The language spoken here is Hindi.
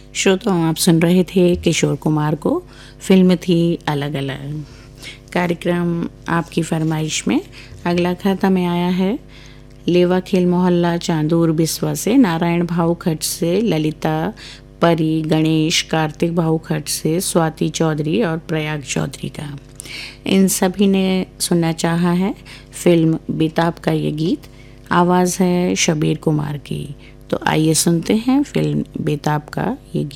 श्रोताओं, आप सुन रहे थे किशोर कुमार को। फिल्म थी अलग अलग। कार्यक्रम आपकी फरमाइश में अगला खाता में आया है लेवा खेल मोहल्ला चांदूर बिस्वा से, नारायण भाऊ खट से, ललिता, परी, गणेश, कार्तिक भाऊ खट से, स्वाति चौधरी और प्रयाग चौधरी का। इन सभी ने सुनना चाहा है फिल्म बेताब का ये गीत। आवाज़ है शबीर कुमार की। तो आइए सुनते हैं फिल्म बेताब का ये गीत।